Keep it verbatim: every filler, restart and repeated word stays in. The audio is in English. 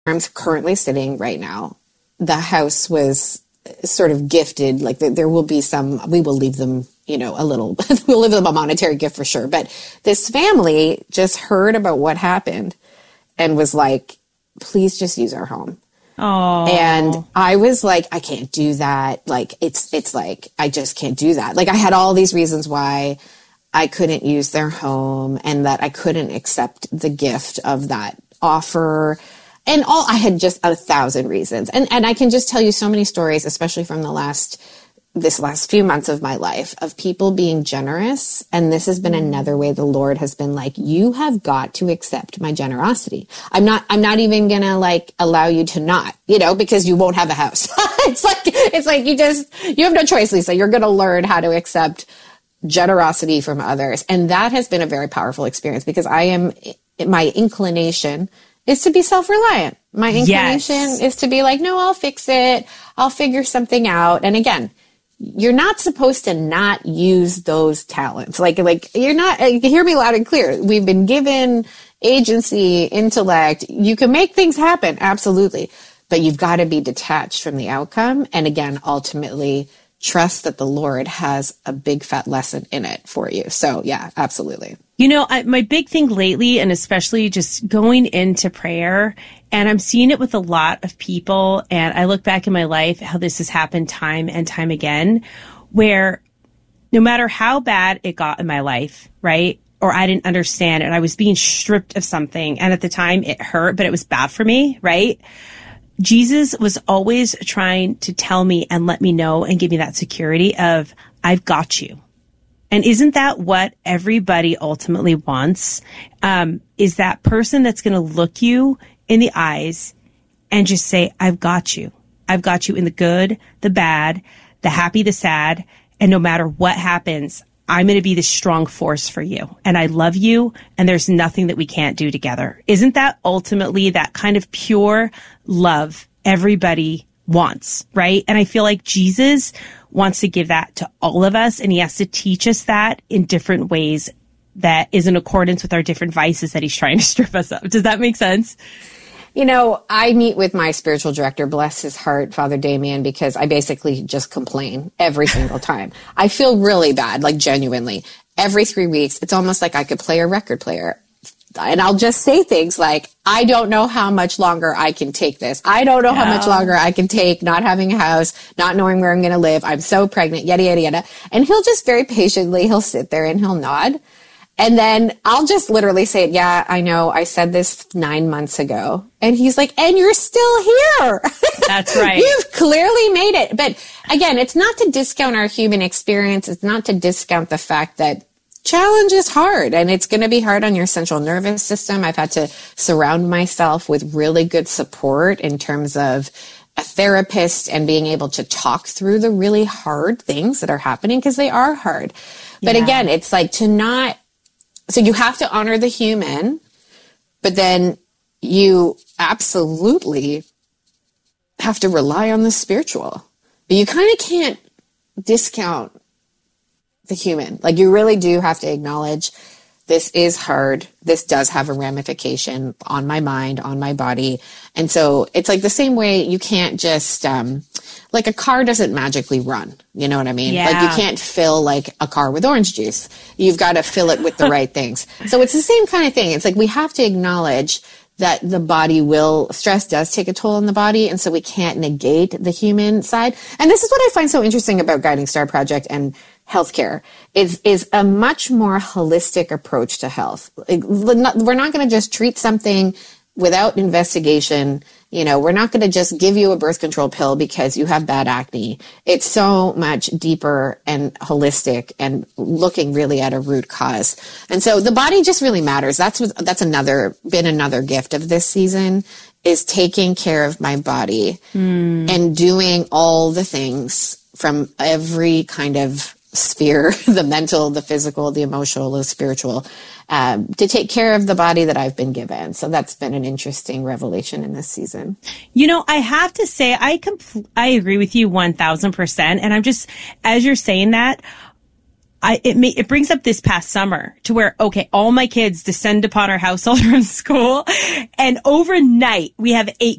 I'm currently sitting right now, the house was sort of gifted. Like there will be some, we will leave them, you know, a little, we'll leave them a monetary gift for sure. But this family just heard about what happened and was like, please just use our home. Oh. And I was like, I can't do that. Like, it's, it's like, I just can't do that. Like I had all these reasons why I couldn't use their home and that I couldn't accept the gift of that offer. And all, I had just a thousand reasons. And, and I can just tell you so many stories, especially from the last, this last few months of my life, of people being generous. And this has been another way the Lord has been like, you have got to accept my generosity. I'm not, I'm not even going to like allow you to not, you know, because you won't have a house. It's like, it's like you just, you have no choice, Lisa. You're going to learn how to accept generosity from others. And that has been a very powerful experience because I am, my inclination is to be self-reliant. My inclination yes. is to be like, no, I'll fix it. I'll figure something out. And again, you're not supposed to not use those talents. Like, like you're not, like, hear me loud and clear. We've been given agency, intellect. You can make things happen. Absolutely. But you've got to be detached from the outcome. And again, ultimately trust that the Lord has a big fat lesson in it for you. So yeah, absolutely. You know, I, my big thing lately, and especially just going into prayer, and I'm seeing it with a lot of people, and I look back in my life, how this has happened time and time again, where no matter how bad it got in my life, right, or I didn't understand, and I was being stripped of something, and at the time it hurt, but it was bad for me, right? Jesus was always trying to tell me and let me know and give me that security of, I've got you. And isn't that what everybody ultimately wants? Um, is that person that's going to look you in the eyes and just say, I've got you. I've got you in the good, the bad, the happy, the sad. And no matter what happens, I'm going to be the strong force for you. And I love you. And there's nothing that we can't do together. Isn't that ultimately that kind of pure love everybody wants, right? And I feel like Jesus wants to give that to all of us, and he has to teach us that in different ways that is in accordance with our different vices that he's trying to strip us of. Does that make sense? You know, I meet with my spiritual director, bless his heart, Father Damien, because I basically just complain every single time. I feel really bad, like genuinely. Every three weeks, it's almost like I could play a record player. And I'll just say things like, I don't know how much longer I can take this. I don't know yeah. how much longer I can take not having a house, not knowing where I'm going to live. I'm so pregnant, yada, yada, yada. And he'll just very patiently, he'll sit there and he'll nod. And then I'll just literally say, yeah, I know. I said this nine months ago. And he's like, and you're still here. That's right. You've clearly made it. But again, it's not to discount our human experience. It's not to discount the fact that challenge is hard, and it's going to be hard on your central nervous system. I've had to surround myself with really good support in terms of a therapist and being able to talk through the really hard things that are happening, because they are hard. But yeah. again, it's like to not, so you have to honor the human, but then you absolutely have to rely on the spiritual. But you kind of can't discount the human. Like you really do have to acknowledge this is hard. This does have a ramification on my mind, on my body. And so it's like the same way you can't just, um, like a car doesn't magically run. You know what I mean? Yeah. Like you can't fill like a car with orange juice. You've got to fill it with the right things. So it's the same kind of thing. It's like we have to acknowledge that the body will, stress does take a toll on the body. And so we can't negate the human side. And this is what I find so interesting about Guiding Star Project and healthcare is, is a much more holistic approach to health. We're not going to just treat something without investigation. You know, we're not going to just give you a birth control pill because you have bad acne. It's so much deeper and holistic and looking really at a root cause. And so the body just really matters. That's what, that's another, been another gift of this season, is taking care of my body mm. and doing all the things from every kind of sphere, the mental, the physical, the emotional, the spiritual, um, to take care of the body that I've been given. So that's been an interesting revelation in this season. You know, I have to say, I compl- I agree with you one thousand percent. And I'm just, as you're saying that, I, it may, it brings up this past summer to where, okay, all my kids descend upon our household from school, and overnight we have eight